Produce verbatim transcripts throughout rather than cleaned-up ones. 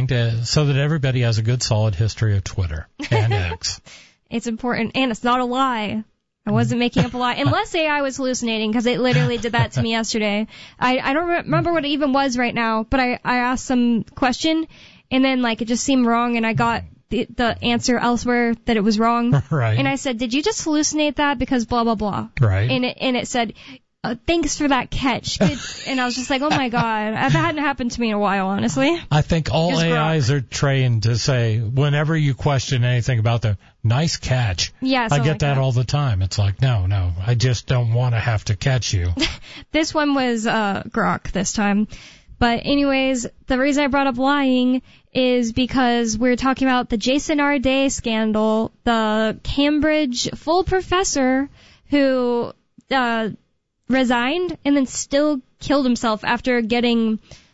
to so that everybody has a good, solid history of Twitter and X. It's important, and it's not a lie. I wasn't making up a lie, unless A I was hallucinating, because it literally did that to me yesterday. I, I don't remember what it even was right now, but I, I asked some question, and then like it just seemed wrong, and I got the, the answer elsewhere that it was wrong. Right. And I said, did you just hallucinate that because blah, blah, blah. Right. And it, and it said, uh, thanks for that catch. Good. And I was just like, oh my God, that hadn't happened to me in a while, honestly. I think all Just A Is are trained to say, whenever you question anything about the nice catch, Yeah, I something get like that that. all the time. It's like, no, no, I just don't want to have to catch you. This one was uh, Grok this time. But anyways, the reason I brought up lying is because we're talking about the Jason R. Day scandal, the Cambridge full professor who uh, resigned and then still killed himself after getting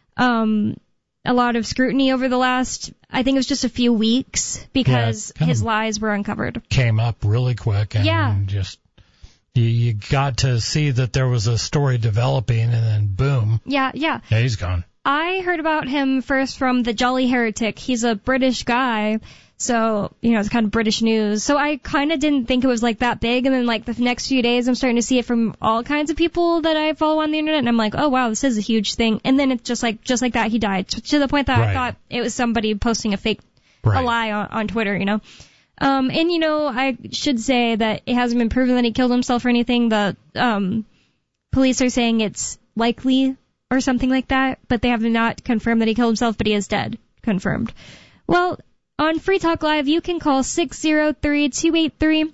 um, a lot of scrutiny over the last, I think it was just a few weeks, because Yeah, his of lies were uncovered. Came up really quick and Yeah. just you, you got to see that there was a story developing, and then boom, Yeah, yeah. yeah, he's gone. I heard about him first from the Jolly Heretic. He's a British guy, so, you know, it's kind of British news. So I kind of didn't think it was, like, that big, and then, like, the next few days I'm starting to see it from all kinds of people that I follow on the internet, and I'm like, oh, wow, this is a huge thing. And then it's just like, just like that, he died, to the point that Right. I thought it was somebody posting a fake, Right. a lie on, on Twitter, you know. Um, and, you know, I should say that it hasn't been proven that he killed himself or anything. The um, police are saying it's likely or something like that, but they have not confirmed that he killed himself, but he is dead. Confirmed. Well, on Free Talk Live, you can call six oh three, two eight three,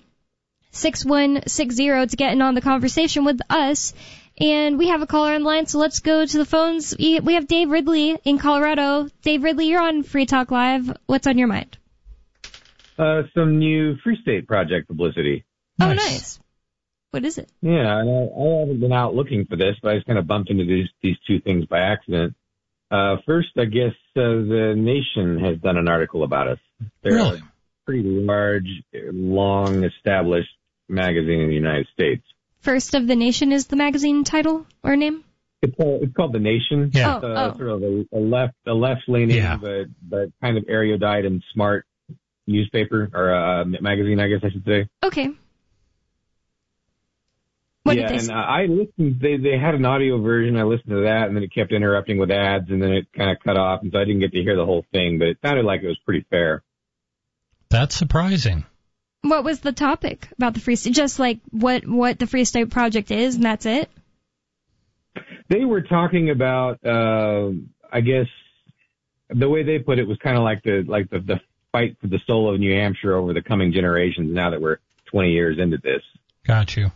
six one six zero to get in on the conversation with us. And we have a caller on line, so let's go to the phones. We we have Dave Ridley in Colorado. Dave Ridley, you're on Free Talk Live. What's on your mind? Uh, some new Free State Project publicity. Oh, Nice. nice. What is it? Yeah, and I, I haven't been out looking for this, but I just kind of bumped into these these two things by accident. Uh, first, I guess uh, the Nation has done an article about us. They're Really? a pretty large, long established magazine in the United States. First of the Nation is the magazine title or name? It's called, it's called The Nation. Yeah. It's Oh, uh, oh. sort of a, a left a left leaning, Yeah. but but kind of erudite and smart newspaper or uh, magazine, I guess I should say. Okay. What yeah, did they and say? uh, I listened. They they had an audio version. I listened to that, and then it kept interrupting with ads, and then it kind of cut off, and so I didn't get to hear the whole thing. But it sounded like it was pretty fair. That's surprising. What was the topic about the Free State? Just like what what the Free State Project is, and that's it? They were talking about, uh, I guess, the way they put it was kind of like the like the, the fight for the soul of New Hampshire over the coming generations. Now that we're twenty years into this. Got you.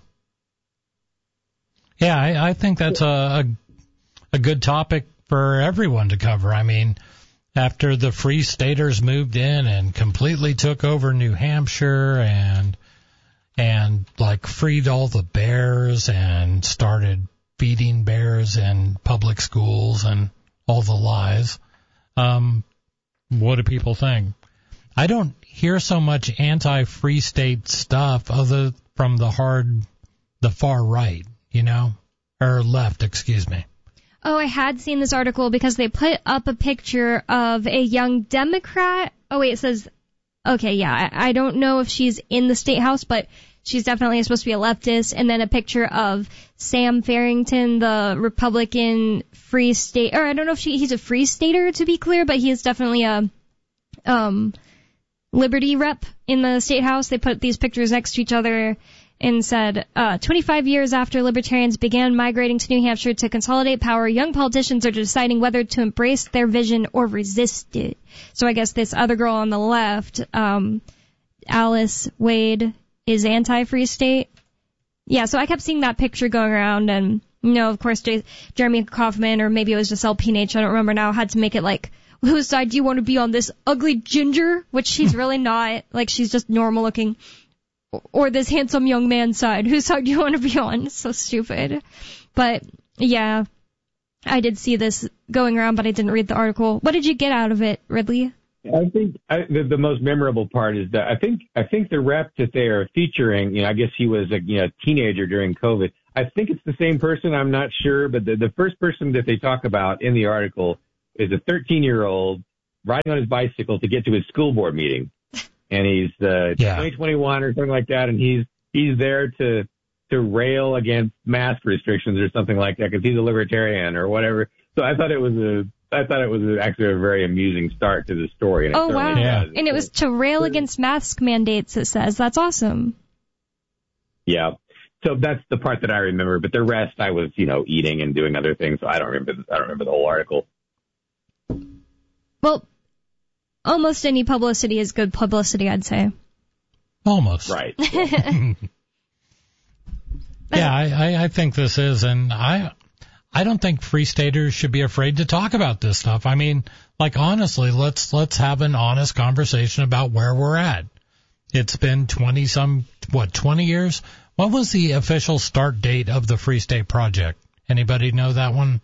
Yeah, I, I think that's a, a a good topic for everyone to cover. I mean, after the Free Staters moved in and completely took over New Hampshire and and like freed all the bears and started feeding bears in public schools and all the lies, um, what do people think? I don't hear so much anti-Free State stuff other from the hard, the far right. You know, or left, excuse me. Oh, I had seen this article because they put up a picture of a young Democrat. Oh, wait, it says, okay, yeah, I, I don't know if she's in the State House, but she's definitely supposed to be a leftist. And then a picture of Sam Farrington, the Republican Free State, or I don't know if she, he's a Free Stater, to be clear, but he is definitely a um, Liberty rep in the State House. They put these pictures next to each other and said, uh, twenty-five years after libertarians began migrating to New Hampshire to consolidate power, young politicians are deciding whether to embrace their vision or resist it. So I guess this other girl on the left, um, Alice Wade, is anti-Free State. Yeah, so I kept seeing that picture going around, and, you know, of course, J- Jeremy Kaufman, or maybe it was just L P N H, I don't remember now, had to make it like, whose side do you want to be on, this ugly ginger, which she's really not, like she's just normal looking, or this handsome young man's side. Whose side do you want to be on? It's so stupid. But, yeah, I did see this going around, but I didn't read the article. What did you get out of it, Ridley? I think I, the, the most memorable part is that I think I think the rep that they are featuring, you know, I guess he was a you know, teenager during COVID. I think it's the same person. I'm not sure, but the, the first person that they talk about in the article is a thirteen-year-old riding on his bicycle to get to his school board meeting. And he's uh, yeah. twenty twenty-one or something like that, and he's he's there to to rail against mask restrictions or something like that because he's a libertarian or whatever. So I thought it was a I thought it was actually a very amusing start to the story. And oh it wow! Yeah. And it was to rail against mask mandates. It says that's awesome. Yeah. So that's the part that I remember, but the rest I was, you know, eating and doing other things. So I don't remember. I don't remember the whole article. Well, almost any publicity is good publicity, I'd say. Almost. Right. Yeah, I, I, I think this is, and I I don't think Free Staters should be afraid to talk about this stuff. I mean, like honestly, let's let's have an honest conversation about where we're at. It's been twenty some what twenty years. What was the official start date of the Free State Project? Anybody know that one?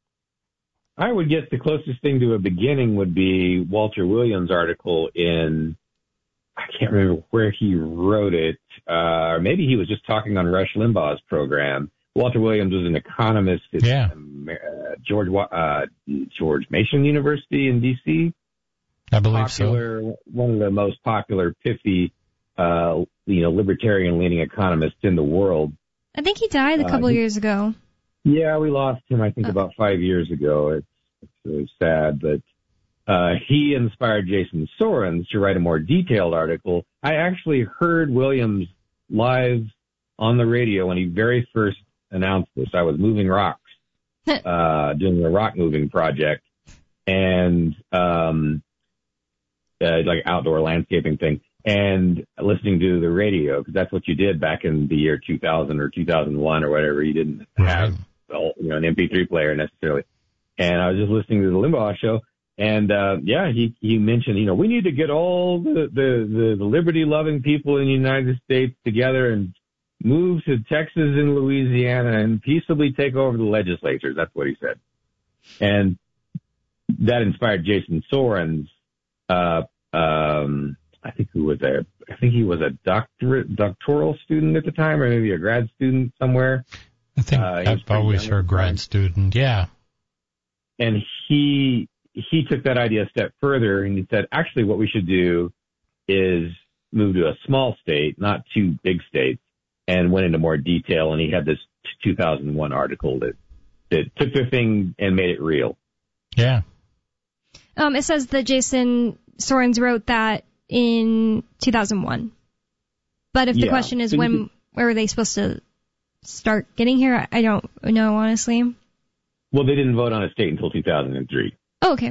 I would guess the closest thing to a beginning would be Walter Williams' article in, I can't remember where he wrote it, uh, or maybe he was just talking on Rush Limbaugh's program. Walter Williams was an economist at yeah. uh, George uh, George Mason University in D C I believe popular, so. One of the most popular, pithy, uh, you know, libertarian-leaning economists in the world. I think he died a couple uh, he, years ago. Yeah, we lost him, I think, oh. about five years ago. It's, it's really sad, but uh, he inspired Jason Sorens to write a more detailed article. I actually heard Williams live on the radio when he very first announced this. I was moving rocks, uh, doing a rock moving project, and um, uh, like outdoor landscaping thing, and listening to the radio, because that's what you did back in the year two thousand or two thousand one or whatever. You didn't have you know, an M P three player necessarily. And I was just listening to the Limbaugh show, and uh, yeah, he he mentioned, you know, we need to get all the the, the, the liberty-loving people in the United States together and move to Texas and Louisiana and peaceably take over the legislatures. That's what he said. And that inspired Jason Sorens, uh, um, I think who was a, I think he was a doctorate, doctoral student at the time, or maybe a grad student somewhere. I think uh, I've always heard grad student. Yeah. And he, he took that idea a step further, and he said, actually, what we should do is move to a small state, not two big states, and went into more detail. And he had this two thousand one article that, that took the thing and made it real. Yeah. Um, it says that Jason Sorens wrote that in two thousand one. But if the yeah. question is so when, could, where were they supposed to start getting here, I don't know, honestly. Well, they didn't vote on a state until two thousand three. Oh, okay.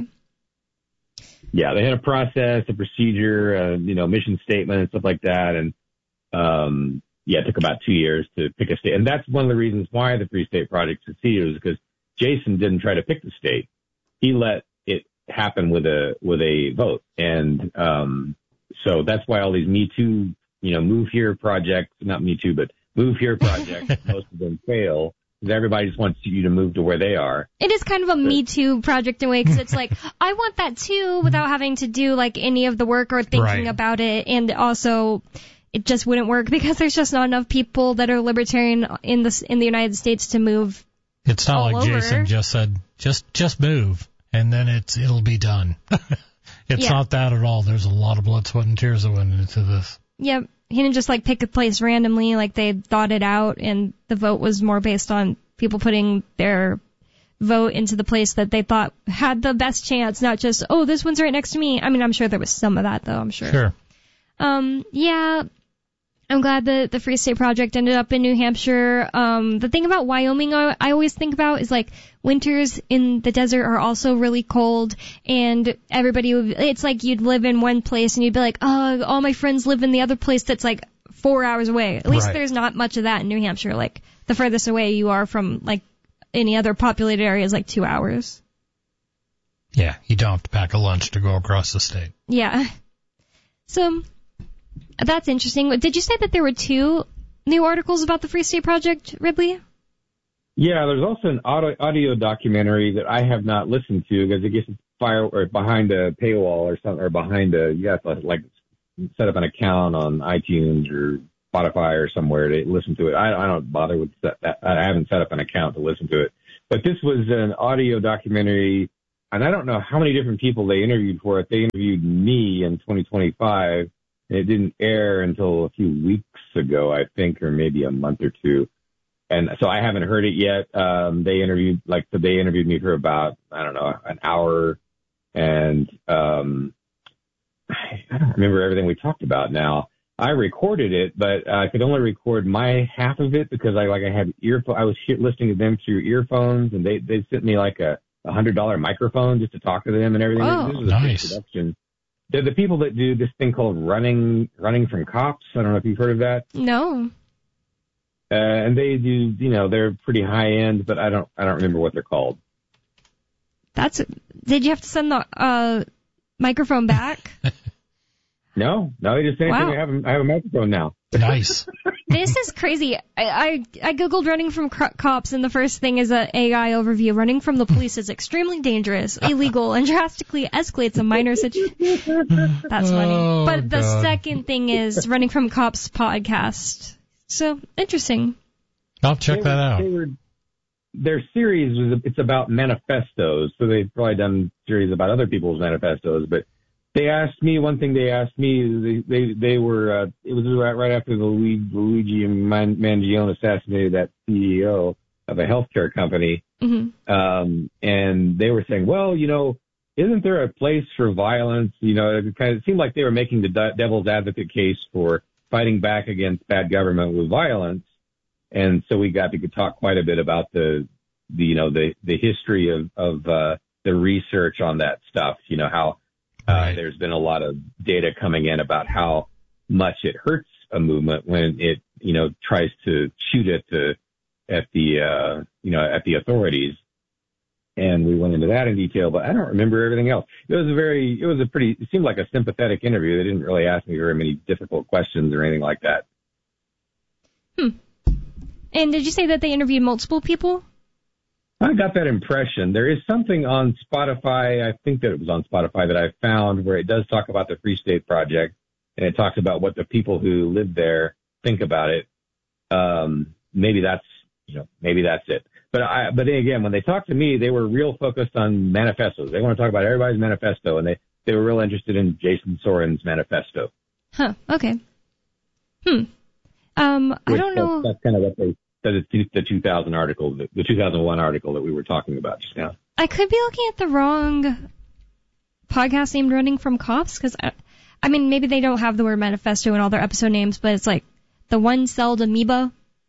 Yeah, they had a process, a procedure, uh, you know, mission statement and stuff like that. And, um, yeah, it took about two years to pick a state. And that's one of the reasons why the Free State Project succeeded, was because Jason didn't try to pick the state. He let it happen with a, with a vote. And, um, so that's why all these Me Too, you know, move here projects, not Me Too, but move here projects, most of them fail. Everybody just wants you to move to where they are. It is kind of a Me Too project in a way, because it's like, I want that too, without having to do like any of the work or thinking right. about it. And also, it just wouldn't work because there's just not enough people that are libertarian in the in the United States to move. It's not all like over. Jason just said, just just move, and then it's it'll be done. It's yeah. not that at all. There's a lot of blood, sweat, and tears that went into this. Yep. He didn't just like pick a place randomly, like they thought it out, and the vote was more based on people putting their vote into the place that they thought had the best chance, not just, oh, this one's right next to me. I mean, I'm sure there was some of that, though, I'm sure. Sure. Um, yeah, I'm glad that the Free State Project ended up in New Hampshire. Um, the thing about Wyoming I, I always think about is, like, winters in the desert are also really cold, and everybody would, it's like you'd live in one place and you'd be like, oh, all my friends live in the other place that's, like, four hours away. At least right. there's not much of that in New Hampshire. Like, the furthest away you are from, like, any other populated area is, like, two hours. Yeah, you don't have to pack a lunch to go across the state. Yeah. So, that's interesting. Did you say that there were two new articles about the Free State Project, Ridley? Yeah, there's also an audio, audio documentary that I have not listened to, because I guess it's fire or behind a paywall or something, or behind a, you have to, like, set up an account on iTunes or Spotify or somewhere to listen to it. I, I don't bother with that. I haven't set up an account to listen to it. But this was an audio documentary. and I don't know how many different people they interviewed for it. They interviewed me in twenty twenty-five, and it didn't air until a few weeks ago, I think, or maybe a month or two. And so I haven't heard it yet. Um, they interviewed, like, so they interviewed me for about, I don't know, an hour. And, um, I don't remember everything we talked about now. I recorded it, but I could only record my half of it because I, like, I had earphones. I was listening to them through earphones, and they, they sent me like a, a hundred dollar microphone just to talk to them and everything. Oh, this was a nice. big production. They're the people that do this thing called running, running from cops. I don't know if you've heard of that. No. Uh, and they do, you know, they're pretty high end, but I don't, I don't remember what they're called. That's. Did you have to send the uh, microphone back? No, no, they just sent Wow. it to me. I have, a, I have a microphone now. Nice. This is crazy. I, I I googled running from cr- cops, and the first thing is a A I overview. Running from the police is extremely dangerous, illegal, and drastically escalates a minor situation. That's funny. Oh, But the God. second thing is running from cops podcast. So interesting. I'll check They that were- out. They were, their series was, it's about manifestos. So they've probably done series about other people's manifestos, but they asked me, one thing they asked me, they, they, they were, uh, it was right, right after the Luigi, Luigi Man, Mangione assassinated that C E O of a healthcare company. Mm-hmm. Um, and they were saying, well, you know, isn't there a place for violence? You know, it kind of seemed like they were making the de- devil's advocate case for fighting back against bad government with violence. And so we got to talk quite a bit about the, the you know, the, the history of, of, uh, the research on that stuff, you know, how, uh, Right. there's been a lot of data coming in about how much it hurts a movement when it, you know, tries to shoot at the, at the, uh, you know, at the authorities. And we went into that in detail, but I don't remember everything else. It was a very, it was a pretty, it seemed like a sympathetic interview. They didn't really ask me very many difficult questions or anything like that. Hmm. And did you say that they interviewed multiple people? I got that impression. There is something on Spotify, I think that it was on Spotify, that I found where it does talk about the Free State Project, and it talks about what the people who live there think about it. Um, maybe that's, you know, maybe that's it. But I, but then again, when they talked to me, they were real focused on manifestos. They want to talk about everybody's manifesto, and they, they were real interested in Jason Soren's manifesto. Huh. Okay. Hmm. Um, I Which don't know. That's, that's kind of what they, that is the two thousand article, the two thousand one article that we were talking about just now. I could be looking at the wrong podcast named Running from Cops, because I, I mean, maybe they don't have the word manifesto in all their episode names, but it's like the one-celled amoeba.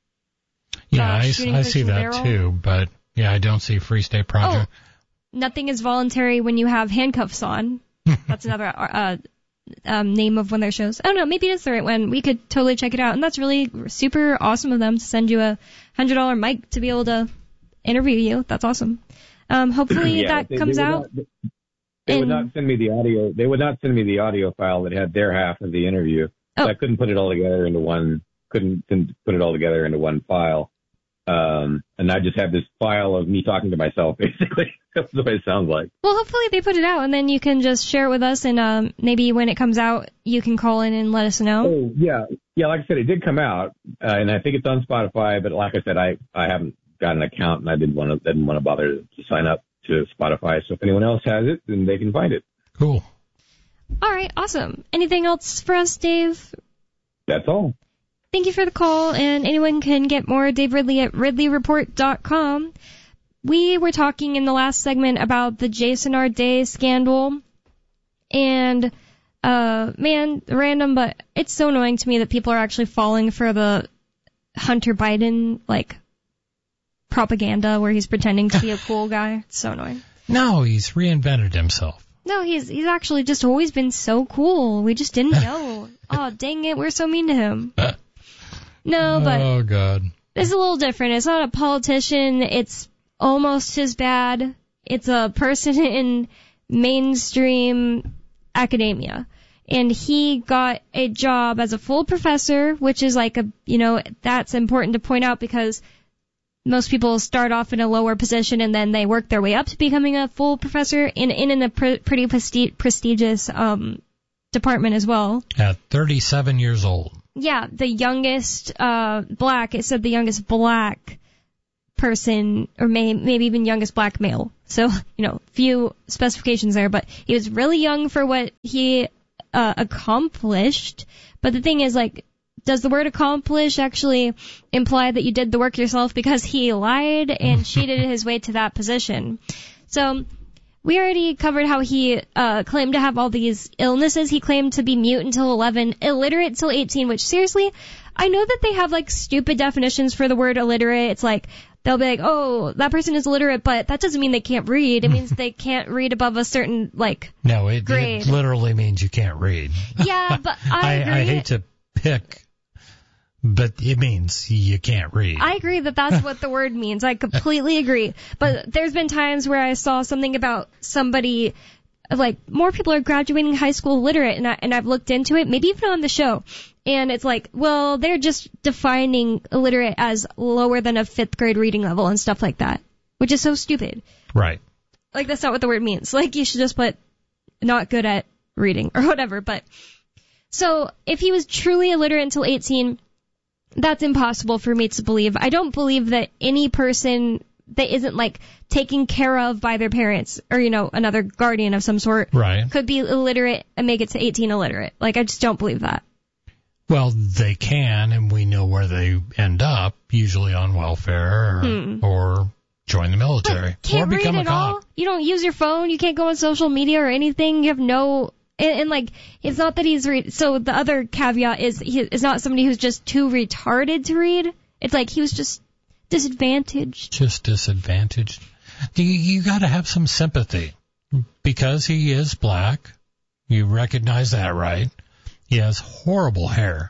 Yeah, uh, I, shooting I fish see in a that barrel. too, but yeah, I don't see Free State Project. Oh, nothing is voluntary when you have handcuffs on. That's another uh, um, name of one of their shows. I don't know, maybe it's the right one. We could totally check it out. And that's really super awesome of them to send you a one hundred dollar mic to be able to interview you. That's awesome. Um, hopefully Yeah, that they- comes they would out. not- They would And- not send me the audio. They would not send me the audio file that had their half of the interview. Oh. So I couldn't put it all together into one. Couldn't, couldn't put it all together into one file. Um, and I just have this file of me talking to myself, basically. That's the way it sounds like. Well, hopefully they put it out, and then you can just share it with us, and um, maybe when it comes out, you can call in and let us know. Oh, yeah. Yeah, like I said, it did come out, uh, and I think it's on Spotify, but like I said, I, I haven't got an account, and I didn't want to, didn't want to bother to sign up to Spotify. So if anyone else has it, then they can find it. Cool. All right, awesome. Anything else for us, Dave? That's all. Thank you for the call, and anyone can get more Dave Ridley at ridley report dot com. We were talking in the last segment about the Jason R. Day scandal, and, uh, man, random, but it's so annoying to me that people are actually falling for the Hunter Biden, like, propaganda where he's pretending to be a cool guy. It's so annoying. No, he's reinvented himself. No, he's he's actually just always been so cool. We just didn't know. Oh, dang it, we're so mean to him. No, but Oh, God. it's a little different. It's not a politician. It's almost as bad. It's a person in mainstream academia. And he got a job as a full professor, which is like a, you know, that's important to point out because most people start off in a lower position and then they work their way up to becoming a full professor in, in, in a pre- pretty presti- prestigious um, department as well. At thirty-seven years old. Yeah, the youngest uh, black, it said the youngest black person, or may, maybe even youngest black male. So, you know, few specifications there, but he was really young for what he uh, accomplished. But the thing is, like, does the word accomplish actually imply that you did the work yourself? Because he lied and cheated his way to that position. So we already covered how he uh, claimed to have all these illnesses. He claimed to be mute until eleven, illiterate until eighteen, which seriously, I know that they have like stupid definitions for the word illiterate. It's like, they'll be like, oh, that person is illiterate, but that doesn't mean they can't read. It means they can't read above a certain, like, No, it, grade. it literally means you can't read. Yeah, but I agree. I, I hate to pick, but it means you can't read. I agree that that's what the word means. I completely agree. But there's been times where I saw something about somebody, like, more people are graduating high school literate, and, I, and I've looked into it, maybe even on the show. And it's like, well, they're just defining illiterate as lower than a fifth grade reading level and stuff like that, which is so stupid. Right. Like, that's not what the word means. Like, you should just put not good at reading or whatever. But so if he was truly illiterate until eighteen, that's impossible for me to believe. I don't believe that any person that isn't, like, taken care of by their parents or, you know, another guardian of some sort right. could be illiterate and make it to eighteen illiterate. Like, I just don't believe that. Well, they can, and we know where they end up, usually on welfare or, hmm. or join the military but can't or become read a at cop. all. You don't use your phone. You can't go on social media or anything. You have no... And, and like, it's not that he's... Re- so the other caveat is he is not somebody who's just too retarded to read. It's like he was just disadvantaged. Just disadvantaged. You, you got to have some sympathy because he is black. You recognize that, right? He has horrible hair.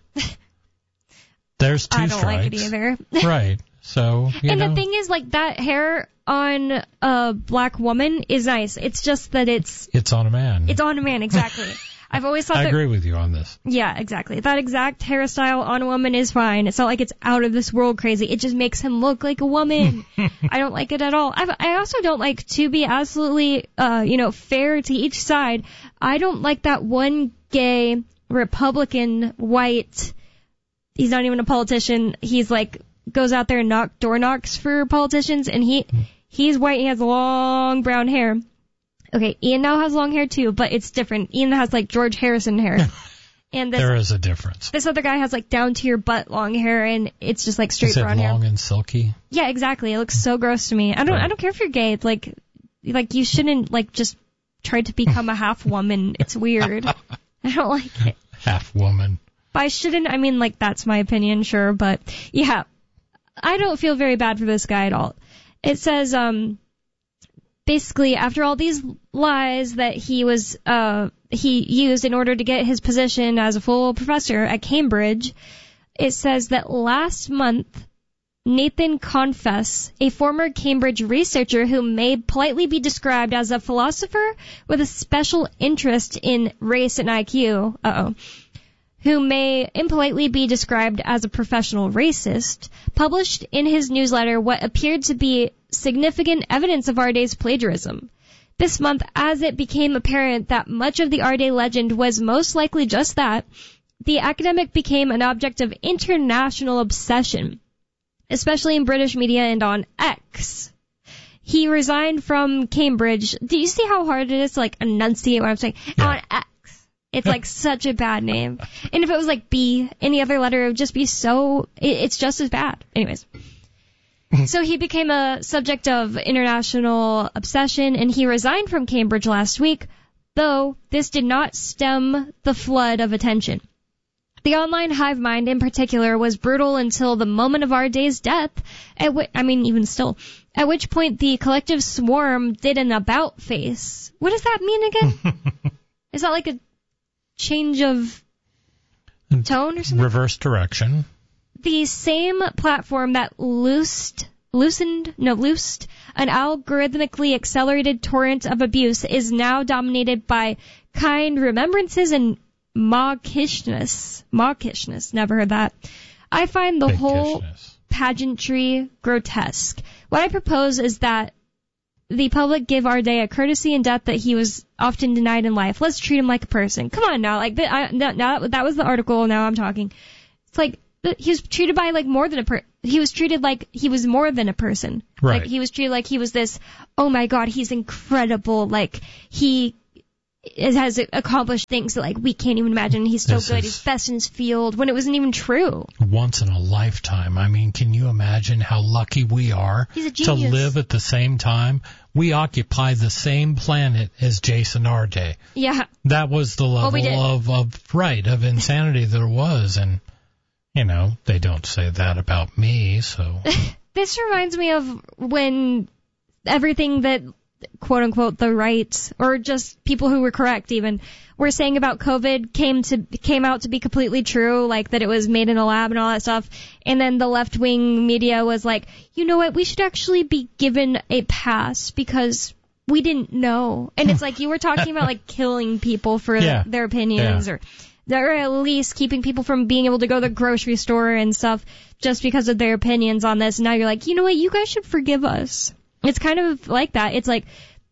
There's two I don't strikes. like it either. Right. So, you and know. the thing is, like, that hair on a black woman is nice. It's just that it's... It's on a man. It's on a man, exactly. I've always thought I that... agree with you on this. Yeah, exactly. That exact hairstyle on a woman is fine. It's not like it's out of this world crazy. It just makes him look like a woman. I don't like it at all. I've, I also don't like, to be absolutely, uh, you know, fair to each side, I don't like that one gay Republican white, he's not even a politician, he's like, goes out there and knock door knocks for politicians, and he, he's white and he has long brown hair. Okay, Ian now has long hair too, but it's different. Ian has like George Harrison hair. And this, there is a difference. This other guy has like down to your butt long hair, and it's just like straight is it brown hair. long and silky? Yeah, exactly. It looks so gross to me. I don't, right. I don't care if you're gay. It's like, like you shouldn't like just try to become a half woman. It's weird. I don't like it. Half woman. By shouldn't, I mean like that's my opinion, sure, but yeah, I don't feel very bad for this guy at all. It says, um, basically after all these lies that he was, uh, he used in order to get his position as a full professor at Cambridge, it says that last month, Nathan Confess, a former Cambridge researcher who may politely be described as a philosopher with a special interest in race and I Q, uh-oh, who may impolitely be described as a professional racist, published in his newsletter what appeared to be significant evidence of Arday's plagiarism. This month, as it became apparent that much of the Arday legend was most likely just that, the academic became an object of international obsession, especially in British media and on X. He resigned from Cambridge. Do you see how hard it is to like enunciate what I'm saying? Yeah. On X. It's like such a bad name. And if it was like B, any other letter, it would just be so, it, it's just as bad. Anyways. So he became a subject of international obsession, and he resigned from Cambridge last week, though this did not stem the flood of attention. The online hive mind in particular was brutal until the moment of Arday's death, at whi- I mean, even still, at which point the collective swarm did an about face. What does that mean again? Is that like a change of tone or something? Reverse direction. The same platform that loosed, loosened, no, loosed an algorithmically accelerated torrent of abuse is now dominated by kind remembrances and mawkishness. Mawkishness, never heard that. I find the whole pageantry grotesque. What I propose is that the public give Arday a courtesy in death that he was often denied in life. Let's treat him like a person. Come on now, like I, now that was the article. Now I'm talking. It's like he was treated by like more than a per. he was treated like he was more than a person. Right. Like he was treated like he was this, oh my God, he's incredible. Like he has accomplished things that like we can't even imagine. He's so This good. is- He's best in his field when it wasn't even true. Once in a lifetime. I mean, can you imagine how lucky we are He's a to genius. live at the same time? We occupy the same planet as Jason R J. Yeah. That was the Well, we level did. of, of, right, of insanity there was. And, you know, they don't say that about me, so. This reminds me of when everything that, quote unquote, the right, or just people who were correct even, were saying about COVID came to came out to be completely true, like that it was made in a lab and all that stuff. And then the left-wing media was like, you know what, we should actually be given a pass because we didn't know. And it's like you were talking about like killing people for Yeah. their opinions, Yeah. or or at least keeping people from being able to go to the grocery store and stuff just because of their opinions on this. And now you're like, you know what, you guys should forgive us. It's kind of like that. It's like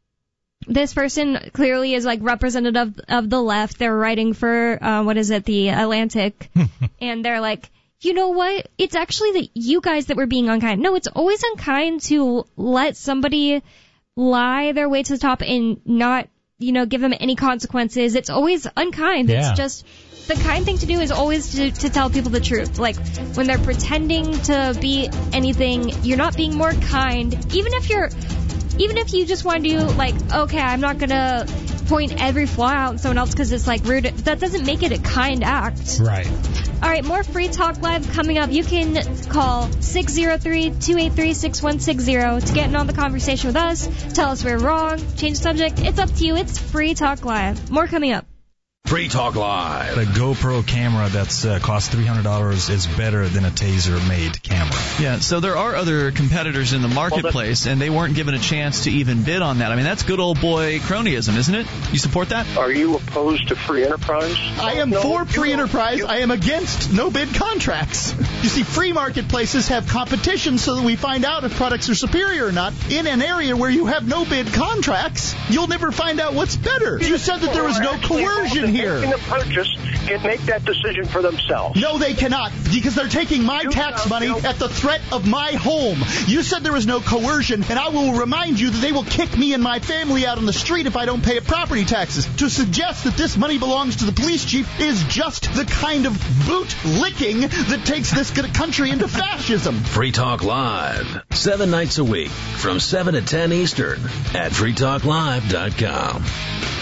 this person clearly is like representative of the left. They're writing for, uh, what is it, the Atlantic. And they're like, you know what? It's actually the you guys that were being unkind. No, it's always unkind to let somebody lie their way to the top and not, you know, give them any consequences. It's always unkind. Yeah. It's just the kind thing to do is always to, to tell people the truth. Like when they're pretending to be anything, you're not being more kind. Even if you're, even if you just want to do like, okay, I'm not gonna point every flaw out in someone else because it's like rude. That doesn't make it a kind act. Right. All right, more Free Talk Live coming up. You can call six oh three, two eight three, six one six zero to get in on the conversation with us. Tell us we're wrong. Change the subject. It's up to you. It's Free Talk Live. More coming up. Free Talk Live. The GoPro camera that's uh, cost three hundred dollars is better than a Taser-made camera. Yeah, so there are other competitors in the marketplace, and they weren't given a chance to even bid on that. I mean, that's good old boy cronyism, isn't it? You support that? Are you opposed to free enterprise? I am No, for you free don't. enterprise. You- I am against no-bid contracts. You see, free marketplaces have competition so that we find out if products are superior or not. In an area where you have no-bid contracts, you'll never find out what's better. You said that there was no coercion here. Making a purchase can make that decision for themselves. No, they cannot, because they're taking my You tax don't money know. at the threat of my home. You said there was no coercion, and I will remind you that they will kick me and my family out on the street if I don't pay property taxes. To suggest that this money belongs to the police chief is just the kind of boot-licking that takes this country into fascism. Free Talk Live. Seven nights a week from seven to ten Eastern at free talk live dot com.